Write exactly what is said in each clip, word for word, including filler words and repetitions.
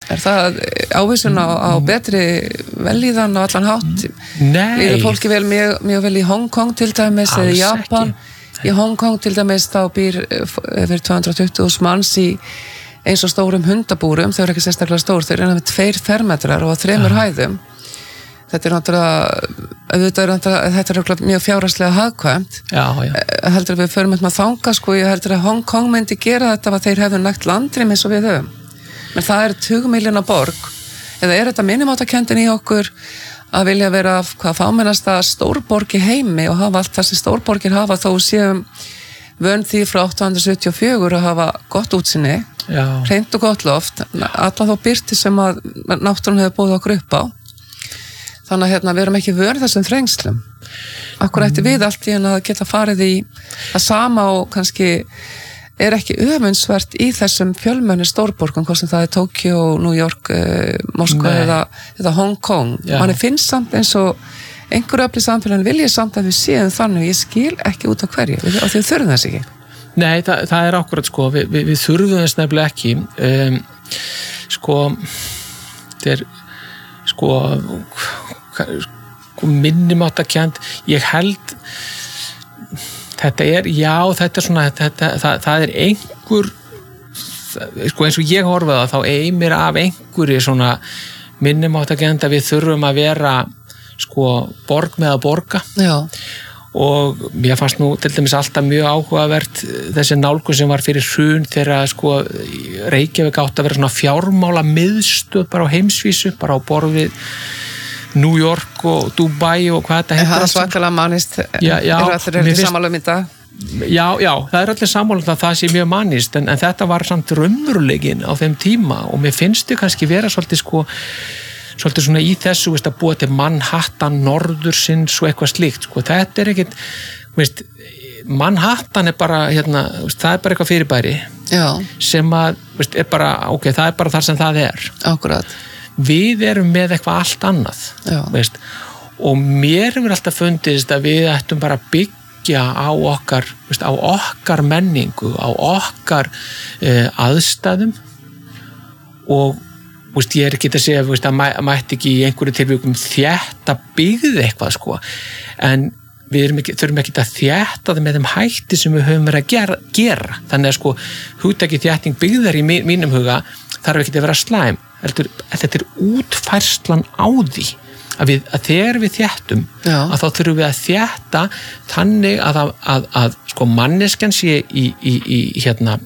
Er það ávísun á, á betri velíðan á allan hátt? Nei. Líður fólki vel mjög, mjög vel í Hong Kong til dæmis eða í Japan? Ekki. Í Hong Kong til dæmis þá býr yfir tvö hundruð tuttugu þúsund manns í eins og stórum hundabúrum, þau eru ekki sérstaklega stór, þau eru með tveir fermetrar og þremur ja. hæðum. Þetta er náttúrulega, þetta er mjög fjárhagslega hagkvæmt. Já, já. Heldur við förum með þanga, sko, ég heldur að Hong Kong myndi gera þetta að þeir hefðu nægt landrým eins og við höfum. Men það er tuttugu miljóna borg, eða er þetta minnumáttakendin í okkur að vilja vera hvað fámennasta stórborg í heimi og hafa allt það sem stórborgir hafa þó séum vön því frá átta hundruð sjötíu og fjögur að hafa gott útsinni, hreint og gott loft, alla þá byrti sem að náttúrun hefur búið okkur upp á. Þannig að hérna, við erum ekki vörð þessum þrengslum. Akkur ætti við allt í en að geta farið í að sama og kannski er ekki öfundsvert í þessum fjölmenni stórborgum, hvað sem það er Tókjó, New York, eh, Moskva eða, eða Hong Kong. Manni finnst samt eins og einhverju öfli samfélagin vilja samt að við séum þannig, ég skil ekki út af hverju, af því við þurfum þess ekki. Nei, það, það er akkurat sko, við, við, við þurfum þess nefnilega ekki. Um, sko, þetta er sko, sko minnumáttakend, ég held þetta er, já, þetta er svona þetta, það, það er einhver sko eins og ég horfa það þá eimir af einhverju svona minnumáttakend að við þurfum að vera sko borg með að borga. Já. Og mér fannst nú til dæmis alltaf mjög áhugavert þessi nálgun sem var fyrir hrun þegar sko Reykjavík átti að vera svona fjármála miðstöð bara á heimsvísu, bara á borð við New York og Dubai og hvað þetta heitir. Það er svakalega mannist, já, já, eru allir eftir sammála um þetta? Já, já, það er allir sammála um það, það sé mjög mannist, en, en þetta var samt raunverulegin á þeim tíma og mér finnst þau kannski vera svolítið sko svolítið svona í þessu, veist, að búa til Manhattan, norðursins og eitthvað slíkt, sko, þetta er ekkit, veist, Manhattan er bara, hérna, veist, það er bara eitthvað fyrirbæri já. Sem að, veist, er bara, ok, það er bara þar sem það er. Akkurat. Við erum með eitthvað allt annað, já. Veist, og mér hefur alltaf fundist að við ættum bara að byggja á okkar, veist, á okkar menningu, á okkar eh, aðstæðum og Veist, ég er ekki að segja veist, að mæ, mætti ekki í einhverju tilvíkum þétta byggð eitthvað sko, en við erum ekki, þurfum ekki að þétta það með þeim hætti sem við höfum verið að gera, gera. Þannig að sko hugtakið þétting byggðar í mín, mínum huga þarf ekki að vera slæm, þetta er útfærslan á því að, við, að þegar við þéttum já. Að þá þurfum við að þétta þannig að, að, að, að sko manneskjan sé í, í, í hérna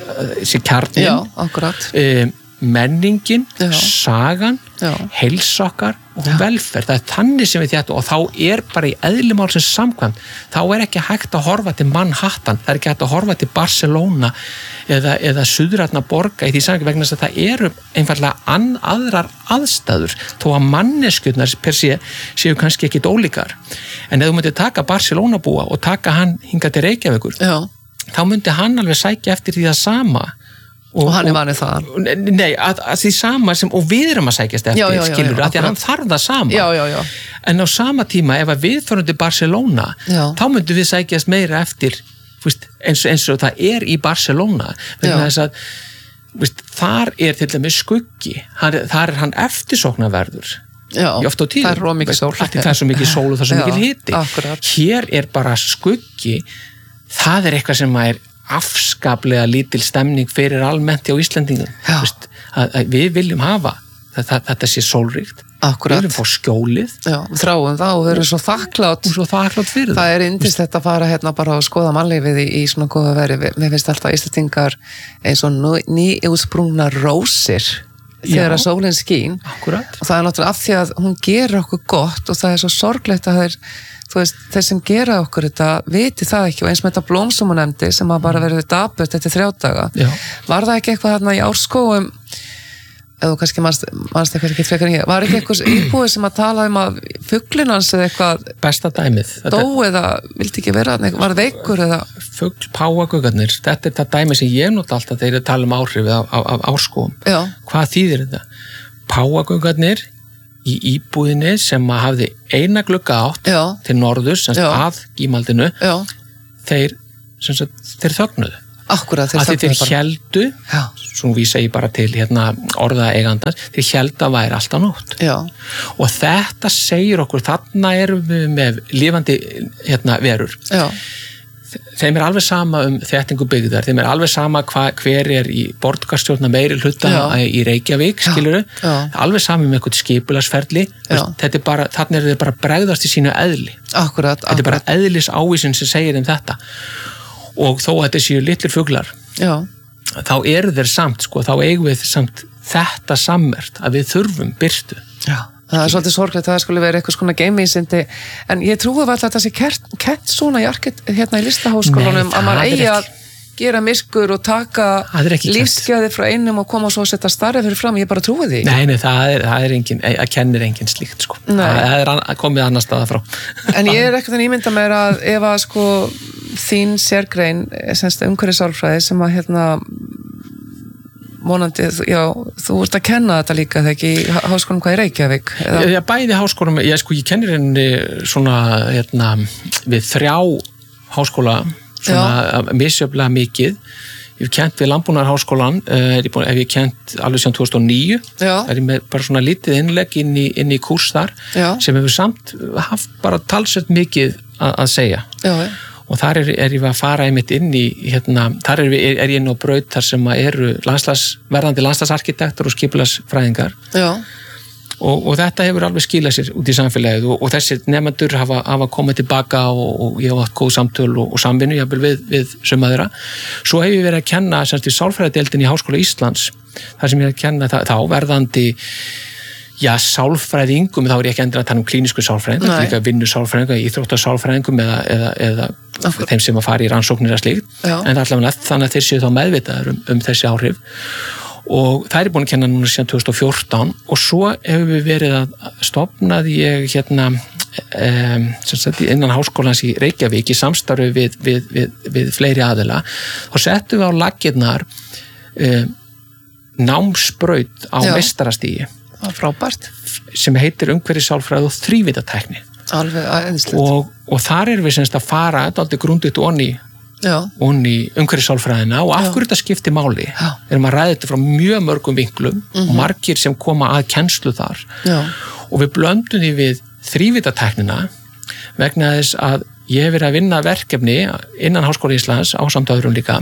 sé kjarnin já, akkurat um, menningin, já. Sagan heilsokkar og já. Velferð, það er þannig sem við þetta og þá er bara í eðli málsins samkvæmt þá er ekki hægt að horfa til Manhattan, það er ekki hægt að horfa til Barcelona eða, eða suðrætna borga í því samkvæmt vegna þess að það eru einfallega an, aðrar aðstæður þó að manneskjurnar per sé séu kannski ekkit ólíkar en ef þú myndir taka Barcelona búa og taka hann hingað til Reykjavíkur já. Þá myndi hann alveg sækja eftir því það sama Og, og hann er vanið það nei, að, að því sama sem og við erum að sækjast eftir, já, já, já, skilur, já, að því að hann þarf það sama já, já, já. En á sama tíma ef við förum til Barcelona já. Þá myndum við sækjast meira eftir veist, eins, eins og það er í Barcelona vegna þess að veist, þar er til dæmis skuggi þar, þar er hann eftirsóknarverður já, oft á tíðum, það er svo mikið sól það er svo mikið sól og það er svo mikið hiti akkurat. Hér er bara skuggi það er eitthvað sem er afskaplega lítil stemning fyrir almennt á Íslendingum Vist, að, að við viljum hafa þetta, þetta sé sólríkt Akkurat. Við viljum fá skjólið já, við þráum það og við erum svo þakklátt og svo þakklátt fyrir það það er yndist þetta að fara hérna bara að skoða mannlífið í, í svona góða veri við finnst alltaf Íslendingar eins og nýútsprungnar rósir þegar að sólinn skín Akkurat. Og það er náttúrulega af því að hún gerir okkur gott og það er svo sorglegt að þeir þú veist, þeir sem gera okkur þetta viti það ekki og eins með þetta blóm sem hún nefndi sem að bara verið daburt þetta þrjá daga Já. Var það ekki eitthvað hérna í Árskógum eða kannski mannst, mannst eitthvað ekki frekar en ég var ekki eitthvað íbúið sem að tala um að fuglinans eða eitthvað besta dæmið dó eða vildi ekki vera var veikur eða fugl páfagaukarnir, þetta er það dæmið sem ég nota alltaf þegar ég tala um áhrifið af, af, af Árskógum Já. Hvað þýðir þetta? Páfagaukarnir í íbúðinni sem að hafði eina glugga átt Já. Til norðurs, semst að gímaldinu, Já. Þeir, semst, þeir þögnuðu. Akkurat, þeir, að þeir heldu, svo vísa ég bara til hérna, orða eigandans, þeir heldu að væri alltaf nótt. Já. Og þetta segir okkur, þarna erum við með lifandi hérna, verur. Já. Þeim er alveg sama um þéttingu byggðar, þeim er alveg sama hva, hver er í borgarstjórna meiri hluta Já. Í Reykjavík, skilurðu, alveg sama um eitthvað skipulagsferli, þetta er bara, þarna er þeir bara bregðast í sínu eðli. Akkurat, þetta er bara eðlis ávísun sem segir um þetta. Og þó að þetta séu litlir fuglar, Já. Þá eru þeir samt, sko, þá eigum við samt þetta sammert að við þurfum birtu. Já. Það er svolítið sorglegt að það skulle vera eitthvað svona geimvísindi, en ég trúi vel að það sé kent svona í arkit, hérna í listaháskólanum að maður eigi að gera myrkur og taka lífsgæði frá einum og koma og svo að setja starrið fyrir fram, ég bara trúi því. Nei, nei, það er, það er engin, að kennir engin slíkt, sko. Nei. Það er að komið annar staða frá. En ég er ekkert að ímynda mér að ef að sko þín sérgrein, semst umhverfisálfræði sem að hérna vonandi, já, þú ert að kenna þetta líka þegar ekki í háskólum hvað í Reykjavík? Eða? Já, bæði háskólum, ég sko, ég kennir henni svona, hérna, við þrjá háskóla, svona misjöflega mikið. Ég hef kent við Landbúnaðarháskólan, hef ég kent alveg síðan tvö þúsund og níu, það er með bara svona lítið innlegg inn í, inn í kúrs þar, já. Sem hefur samt haft bara talsvert mikið að, að segja. Já, já. Og þar er, er ég að fara einmitt inn í, hérna, þar er, er, er ég inn á braut þar sem eru landslags, verðandi landslagsarkitektur og skipulagsfræðingar. Já. Og, og þetta hefur alveg skilað sér út í samfélagið og, og þessir nefnendur hafa, hafa komið tilbaka og, og ég hafa haft góð samtöl og, og samvinnu, jafnvel við, við suma þeirra. Svo hef ég verið að kenna semst í sálfræðideildinni í Háskóla Íslands, þar sem ég er að kenna það, þá verðandi já, sálfræðingum, þá er ég ekki endur að tala um klínisku sálfræðingum, líka vinnu sálfræðingum, íþróttasálfræðingum eða, eða, eða þeim sem að fara í rannsóknir að slíkt, Já. En allavega þannig að þeir séu þá meðvitaður um, um þessi áhrif og það er búin að kenna núna síðan tvö þúsund og fjórtán og svo hefur við verið að stofnaði ég hérna um, sagt, innan háskólans í Reykjavík í samstarfi við, við, við, við fleiri aðila og settum við á laggirnar um, námsbraut á meistarastígi frábært sem heitir umhverfissálfræði og þrívíddartækni alveg aðeinslegt og, og þar erum við semst að fara aldrei grundigt onni onni umhverfissálfræðina og af hverju þetta skiptir máli Já. Erum að ræða þetta frá mjög mörgum vinklum mm-hmm. og margir sem koma að kennslu þar Já. Og við blöndum því við þrívíddartæknina vegna þess að ég hef verið að vinna verkefni innan Háskóla Íslands ásamt öðrum líka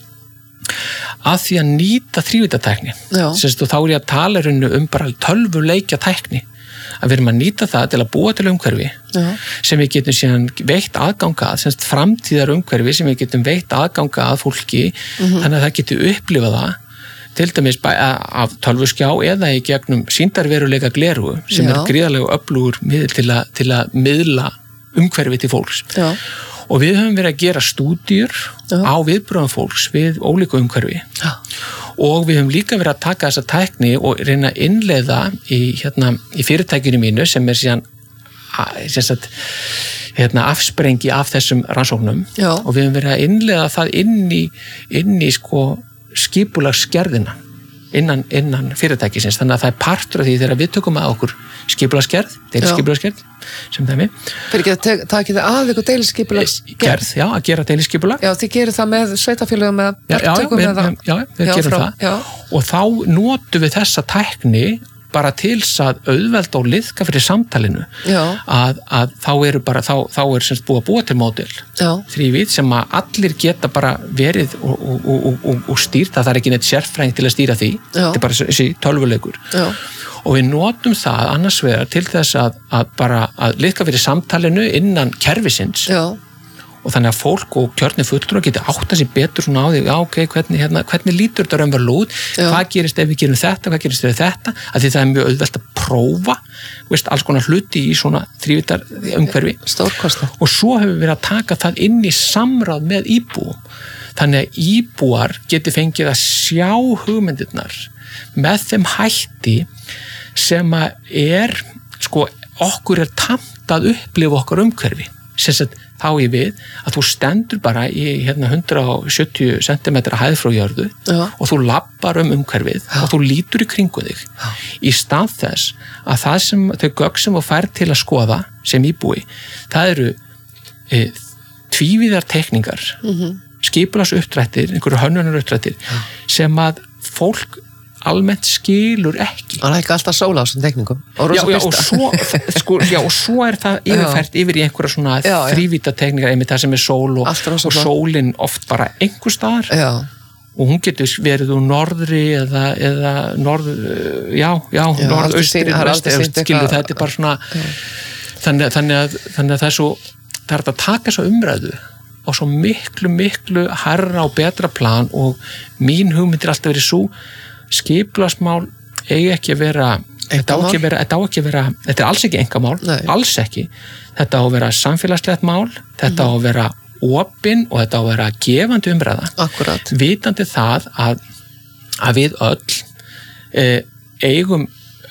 að því að nýta þrívíddartækni Sérst, og þá er ég að tala um bara tölvuleikja tækni að við erum að nýta það til að búa til umhverfi Já. Sem við getum síðan veitt aðganga að semst framtíðar umhverfi sem við getum veitt aðganga að fólki mm-hmm. þannig að það getur upplifað það til dæmis af tölvuskjá eða í gegnum sýndarveruleika gleru sem Já. Er gríðarlega öflugur miðl til að, til að miðla umhverfi til fólks Já. Og við höfum verið að gera stúdíur Já. Á viðbröðum fólks við ólíku umhverfi Já. Og við höfum líka verið að taka þessa tækni og reyna að innleiða í, hérna, í fyrirtækinu mínu sem er síðan sagt, hérna, afsprengi af þessum rannsóknum Já. Og við höfum verið að innleiða það inn í, inn í sko, skipulagsgerðina innan, innan fyrirtækisins þannig að það er partur af því þegar við tökum að okkur skipulagsgerð, deiliskipulagsgerð sem dæmi. Fyrir ekki að taka þið að ykkur deiliskipulagsgerð? Já, að gera deiliskipulag. Já, þið gerir það með sveitafélögum með verktökum með það? Já, já, við já, gerum frá, það. Já. Og þá notum við þessa tækni bara til að auðvelda og liðka fyrir samtalinu að, að þá eru bara, þá, þá er semst búið að búa til módel þrívít sem að allir geta bara verið og, og, og, og, og stýrt það er ekki neitt sérfræðing til að stýra því Já. Þetta er bara þessi tölvuleikur Já. Og við notum það annars vegar til þess að, að bara að liðka fyrir samtalinu innan kerfisins Já. Og þannig að fólk og kjörnir fulltrúar geti átta sig betur svona á því, já ok, hvernig, hérna, hvernig lítur þetta raunverulega út, hvað gerist ef við gerum þetta, hvað gerist ef við þetta, að því það er mjög auðvelt að prófa, veist, alls konar hluti í svona þrívíddar umhverfi. Stórkosta. Og svo hefur við verið að taka það inn í samráð með íbúum. Þannig að íbúar geti fengið að sjá hugmyndirnar með þeim hætti sem að er, sko, okkur er tamt að upplifa okkar umhverfi. Sess að þá ég við að þú stendur bara í hérna hundrað og sjötíu sentimetra hæð frá jörðu Já. Og þú lappar um umhverfið Já. Og þú lítur í kringu þig Já. Í stað þess að það sem þau gögn sem þú fær til að skoða sem íbúi, það eru e, tvívíðar teikningar mm-hmm. skipulags uppdrættir, einhverju hönnunar uppdrættir sem að fólk almennt skilur ekki. Það er ekki alltaf sól á þessum teikningum. Já, já, og svo, sko, já, og svo er það yfirfært yfir í einhverja svona þrívíta teikningar, einmitt það sem er sól og, og sólin oft bara einhver staðar já. Og hún getur verið úr norðri eða, eða norð, já, já, já norðaustri, skilur þetta er bara svona þannig, þannig, að, þannig að það er svo það er að taka svo umræðu og svo miklu, miklu hærra og betra plan og mín hugmynd er alltaf verið svo skipulagsmál eigi ekki að vera þetta á ekki að vera, þetta á ekki að vera þetta er alls ekki einkamál, Nei. alls ekki þetta á að vera samfélagslegt mál þetta mm. á að vera opin og þetta á að vera gefandi umræða Akkurat. Vitandi það að, að við öll eh, eigum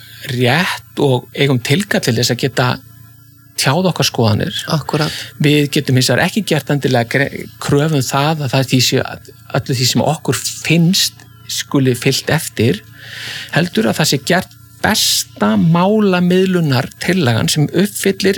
rétt og eigum tilkall til þess að geta tjáð okkar skoðanir Akkurat. Við getum hins vegar ekki gert endilega kröfum það að það er því sem öllu því sem okkur finnst skuli fyllt eftir heldur að það sé gert besta málamiðlunar tillagan sem uppfyllir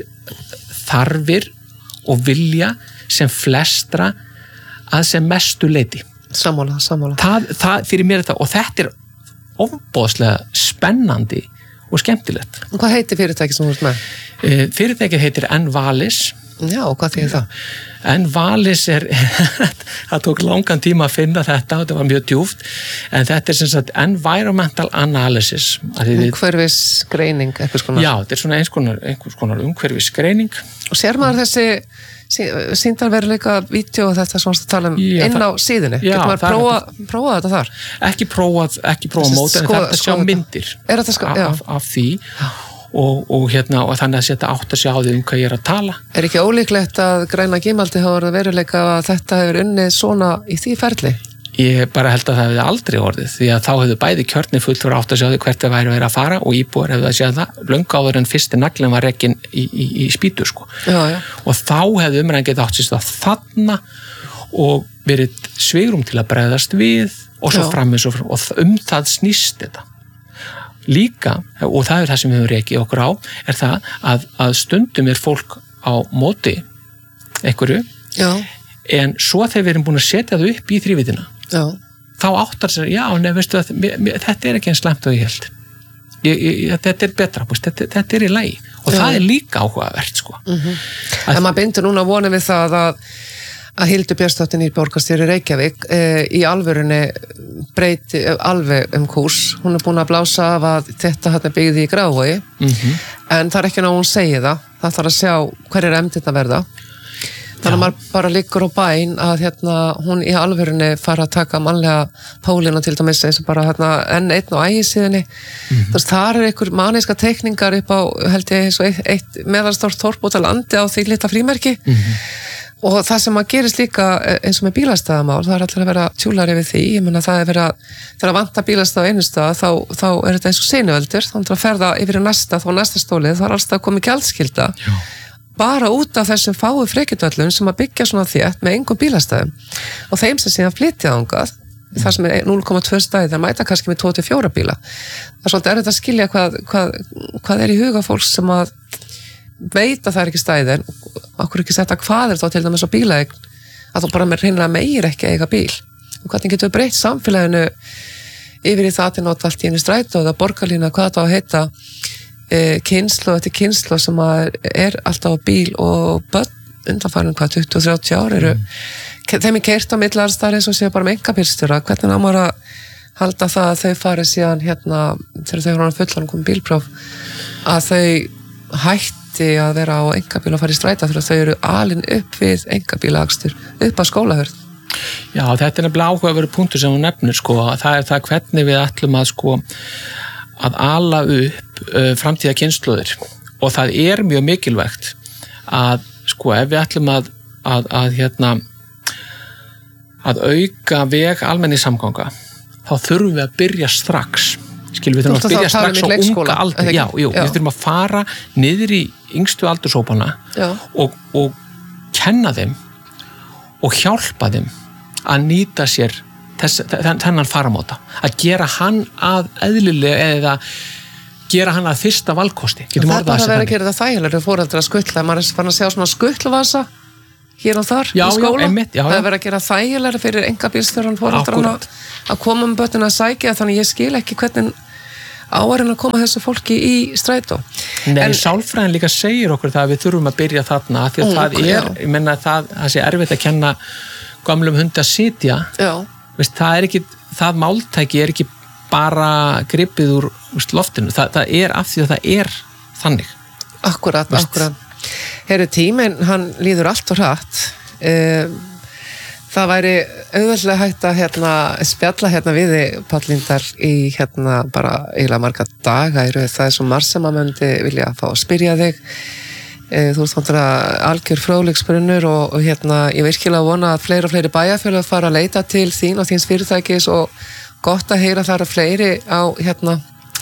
þarfir og vilja sem flestra að sem mestu leyti sammála, sammála það, það fyrir mér er það og þetta er ofboðslega spennandi og skemmtilegt. Og hvað heitir fyrirtæki sem þú ert með? Fyrirtækið heitir Envalis. Já, og hvað þýðir það? Envalis er, það tók langan tíma að finna þetta og þetta var mjög djúpt, en þetta er sem sagt Environmental Analysis. Umhverfisgreining, eitthvað skonar. Já, þetta er svona eins konar, einhvers konar umhverfisgreining. Og sér maður þessi sýndarveruleika vídeo og þetta sem við tala um já, inn á síðunni. Já, getur maður prófa, prófa þetta þar? Ekki prófað, ekki prófa mót, en þetta sjá myndir er þetta sko, af, af því og, og, hérna, og þannig að þetta átt að sjá því um hvað ég er að tala. Er ekki ólíklegt að græna gimaldi hafa verið veruleika að þetta hefur unnið svona í því ferli? Ég bara held að það hefði aldrei orðið því að þá hefðu bæði kjörni fullur átt að sjá því hvert það væri verið að fara og íbúar hefðu að sjá það löngu áður en fyrsti naglinn var rekinn í, í, í spýtu sko. Já, já. Og þá hefðu umræðan getið átt sér þarna og verið svigrum til að bregðast við og svo fram og, og um það snýst þetta. Líka, og það er það sem við höfum rekið okkur á, er það að, að stundum er fólk á móti einhverju já. En svo þegar við erum búin að setja það upp í þrívítina Já. Þá áttar sér, já, nefn, veistu að mér, mér, þetta er ekki eins slæmt og ég held. Ég, ég, þetta er betra, þetta, þetta er í lagi og já. Það er líka áhugavert, sko. Mm-hmm. En maður bindur núna vonið við það að, að Hildur Björnsdóttir í borgarstjóri Reykjavík e, í alvörunni breyti alveg um kúrs. Hún er búin að blása af að þetta hérna byggði í Grafarvogi, mm-hmm. en það er ekki ná hún segi það. Það þarf að sjá hver er emndirna verða. Þannig að maður bara liggur á bæn að hérna, hún í alvörunni fara að taka mannlega pólina til dæmis eins og bara hérna, enn einn á ægisíðinni. Mm-hmm. Þess, þar er einhver maníska teikningar upp á held ég eins og eitt, eitt meðalstórt þorp út á landi á því litla frímerki. Mm-hmm. Og það sem að gerist líka eins og með bílastæðamál, það er allir að vera tjúlari við því. Ég menna það er verið að þegar að vanta bílastæð á einu stað þá, þá er þetta eins og sinueldur, þá er að ferða yfir í næsta, þá næsta stólið, þá er alltaf komið gjaldskylda. Já. Bara út af þessum fáu frekjutöllum sem að byggja svona þétt með engum bílastæðum og þeim sem síðan flytja þangað mm. þar sem er núll komma tvö stæði það mæta kannski með tvo til fjóra bíla það er svolítið erfitt að skilja hvað, hvað, hvað er í huga fólks sem að veit að það er ekki stæði en okkur ekki setja hvað er þá til dæmis á bílaeign að þú bara með reynilega meir ekki eiga bíl og hvernig getur við breytt samfélaginu yfir í það til nota allt í einu strætó eða borgarlína hvað það á að heita E, kynslu eftir kynslu sem er alltaf á bíl og börn undanfærin hvað tuttugu til þrjátíu ár eru mm. þeim er keyrt á millarstæðar eins og séu bara með engabílstjóra hvernig á maður að halda það að þau fari síðan hérna þegar þau eru fullan komið bílpróf að þau hætti að vera á engabíl og fari í stræta þegar þau eru alin upp við engabílakstur upp að skólahörð. Já, þetta er nefnilega áhugaverður punktur sem hún nefnir sko, það er það hvernig við ætlum að sko að ala upp uh, framtíða kynslóðir og það er mjög mikilvægt að sko ef við ætlum að að, að hérna að auka veg almenningssamganga þá þurfum við að byrja strax skilum við þurfum að byrja strax á unga aldri já, jú, já. Við þurfum að fara niður í yngstu aldurshópana og, og kenna þeim og hjálpa þeim að nýta sér Þess, þennan faramóta, að gera hann að eðlilega eða gera hann að fyrsta valkosti. Það er bara að vera að gera það þægilega fóreldra að skuttla, maður er fann að sjá svona skuttluvasa hér og þar já, í skóla. Já, einmitt, já, já. Það er verið að gera þægilega fyrir engabílstjóran foreldranna að koma um börnin að sækja, þannig ég skil ekki hvernig áærin að koma þessu fólki í strætó. Nei, en sálfræðin líka segir okkur það að við þurfum að byrja þarna, því að mm, það er, já. Ég menna það, það sé erfitt að kenna gamlum hundi að sitja. Já. Veist, það er ekki, það máltæki er ekki bara gripið úr veist, loftinu, það, það er af því að það er þannig. Akkurat, veist, akkurat. Herri, tíminn, hann líður allt og hratt. Um, það væri auðvitað hægt að hérna, spjalla hérna við þig, Páll Líndal, í hérna bara eiginlega marga daga í rauð. Það er svo margt sem að myndi vilja fá að spyrja þig. Uh, þú ert náttúrulega algjör fróðleiksbrunnur og, og hérna, ég virkilega vona að fleiri og fleiri bæjarfélög fara að leita til þín og þíns fyrirtækis og gott að heyra þar að fleiri á hérna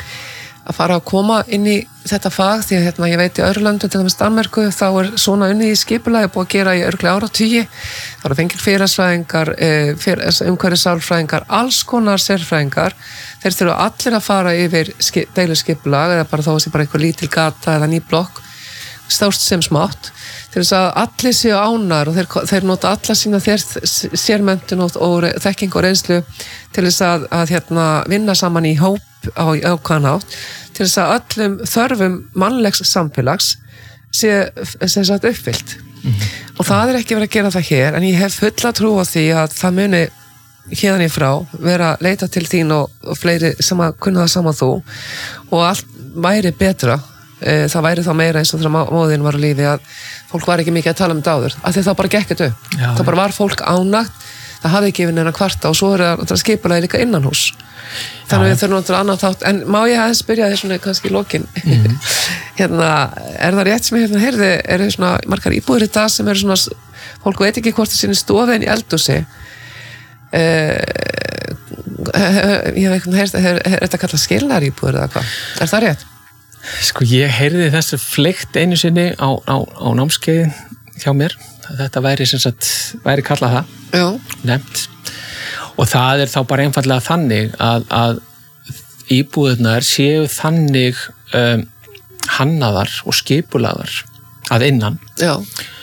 að fara að koma inn í þetta fag því að hérna, ég veit í öðru löndum, til dæmis Danmörku, þá er svona unnið í skipulagi búið að gera í örglega áratugi. Það eru fengið félagsfræðingar, umhverfissálfræðingar, alls konar sérfræðingar. Þeir þurfa allir að fara yfir deiluskipulag eða bara þá að sé bara einhver lítil gata eða ný blokk, stórt sem smátt, til þess að allir séu ánar og þeir, þeir nota alla sína sérmenntun og, og þekking og reynslu til þess að, að hérna, vinna saman í hóp á ákvæðan átt til þess að öllum þörfum mannlegs samfélags sé sem sagt uppfyllt. Mm-hmm. Og það er ekki verið að gera það hér, en ég hef fulla trú á því að það muni hérðan í frá vera að leita til þín og, og fleiri sem að kunna það saman þú og allt væri betra. Það væri þá meira eins og þegar móðin var á lífi að fólk var ekki mikið að tala um þetta áður af því það bara gekk þetta upp. Já, það bara var fólk ánægt, það hafði ekki yfir neina kvarta og svo er það skipulaði líka innan hús. Þannig að við þurfum náttúrulega annað þátt, en má ég aðeins byrja því svona kannski í lokin. Mm. Hérna, er það rétt sem ég hérna heyrði, eru svona margar íbúðir í dag sem eru svona, fólk veit ekki hvort það sinni stofi en í eldhúsi. Uh, ég veit ekki, er, er, er þetta kallað skilnaðar íbúðir eða hvað? Er það rétt? Sko ég heyrði þessu fleygt einu sinni á, á, á námskeiði hjá mér. Þetta væri sem sagt, væri kallað það. Já. Nefnt. Og það er þá bara einfallega þannig að, að íbúðirnar séu þannig um, hannaðar og skipulaðar að innan. Já.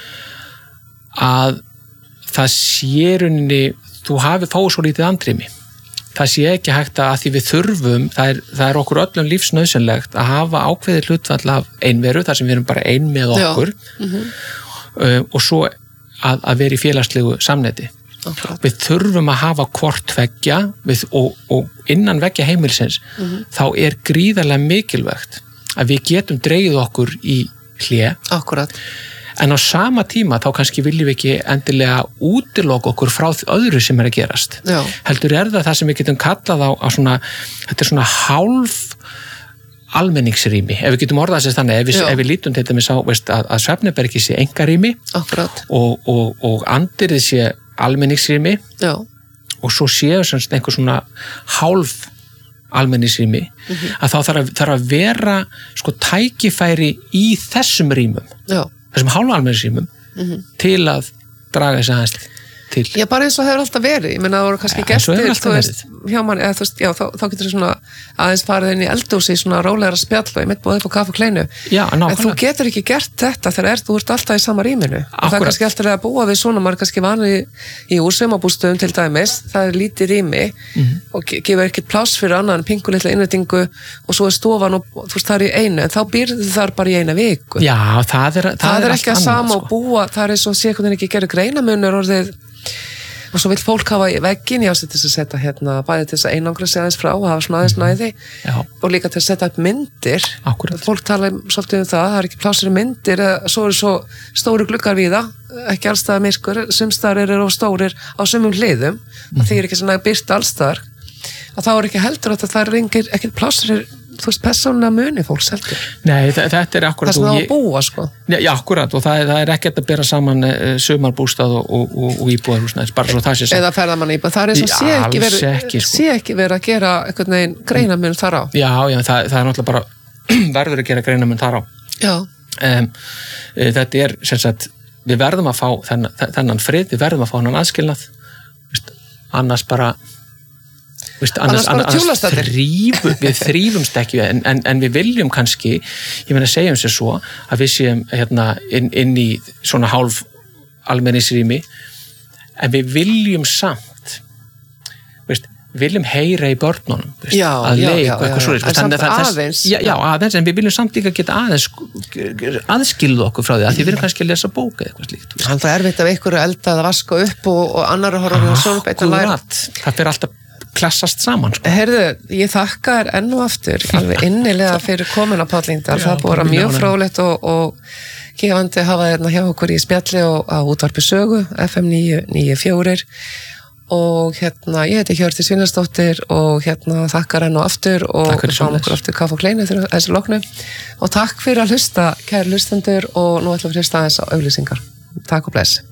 Að það sé rauninni, þú hafi fáið svo lítið andrými. Það sé ekki hægt að, að því við þurfum, það er, það er okkur öllum lífsnauðsynlegt að hafa ákveðið hlutfall af einveru, þar sem við erum bara ein með okkur. Mm-hmm. uh, og svo að, að vera í félagslegu samneti. Okay. Við þurfum að hafa hvort tveggja við, og, og innan veggja heimilsins mm-hmm. þá er gríðarlega mikilvægt að við getum dregið okkur í hlé. Akkurat. En á sama tíma þá kannski viljum við ekki endilega útiloka okkur frá því öðru sem er að gerast. Já. Heldur er það það sem við getum kallað á, á svona, þetta er svona hálf almenningsrými, ef við getum orðað sér þannig, ef við, ef við lítum til dæmis á veist, að, að svefnherbergi sé einkarými og, og, og andirið sé almenningsrými. Já. Og svo séu semst einhver svona hálf almenningsrými, mm-hmm. að þá þarf að, þarf að vera sko tækifæri í þessum rýmum. Já. Þessum hálfa almenningsrýmum mm-hmm. til að draga þess aðeins til. Já, bara eins og hefur alltaf verið. Ég meina það voru kannski ja, gestir, þú veist, hjá mann, eða þú veist, já, þá, þá getur þú svona aðeins farið inn í eldhúsi, svona rólegra spjall og ég mitt búið upp á kaffi og kleinu. Já, nákvæmlega. En þú getur ekki gert þetta þegar er, þú ert alltaf í sama rýminu. Og það er kannski alltaf að búa við svona, maður er kannski vanið í, í úrsumabústöðum til dæmis, það er lítið rými mm-hmm. og ge- gefur ekkert pláss fyrir annan, pingu litla innréttingu og svo er stofan og þú veist, það er í einu, en þá býrðu þar bara í eina viku. Já, það er, það það er er ekki að sama og búa, það er eins og sé hvernig ekki gerðu greinamunur orðið. Og svo vil fólk hafa veggin, já, til þess að setja hérna, bæði til þess að einangra sig aðeins frá og hafa svona aðeins næði já. Og líka til að setja upp myndir. Akkurat. Fólk tala svolítið um það, það er ekki plásir myndir, svo eru svo stóru gluggar við það, ekki allstaðar myrkur, sumstaðar eru of stórir á sumum hliðum, mm. því er ekki svona byrt allstaðar, að þá er ekki heldur að það ringir ekki plásir, þú veist, persónulega muni fólks heldur. Nei, þetta er akkurat. Það sem það á að búa, sko. Já, já akkurat, og það er, það er ekkert að bera saman uh, sumarbústað og, og, og, og íbúðarhúsnæðis, bara svo það sé saman. Eða ferðamann íbúð, það er eins og sé ekki verið ekki, sko. sé ekki verið að gera einhvern veginn greinamun þar á. Já, já, það, það er náttúrulega bara verður að gera greinamun þar á. Já. Um, þetta er, sem sagt, við verðum að fá þennan, þennan frið, við verðum að fá þennan aðskilnað, veist, annars bara Vist, annars, annars, annars þrýf, við þrýfumst ekki en, en, en við viljum kannski ég meina segjum sér svo að við séum hérna, inn, inn í svona hálf almenningsrými en við viljum samt veist, viljum heyra í börnunum veist, já, að já, leik já, og eitthvað já, svo en samt aðeins já, já, aðeins, en við viljum samt líka geta aðeins aðskilða okkur frá því að því við erum kannski að lesa bóka eitthvað slíkt Þannig að það er erfitt af ykkur að elda að vaska upp og, og annar að horfa á Akkurat, það fyrir alltaf klassast saman sko. Heyrðu, ég þakka þér enn og aftur alveg innilega fyrir komin á Páll Lyngdal, það búið að mjög fróðlegt og, og gefandi hafa þérna hjá okkur í spjalli og á útvarpi sögu F M níu níu fjögur og hérna, ég heiti Hjördís Svínarsdóttir og hérna þakkar enn og aftur og fáum okkur aftur kaff og kleinu þegar þessu loknu og takk fyrir að hlusta, kæri hlustendur og nú ætlum við að hlusta aðeins á auglýsingar. Takk og bless.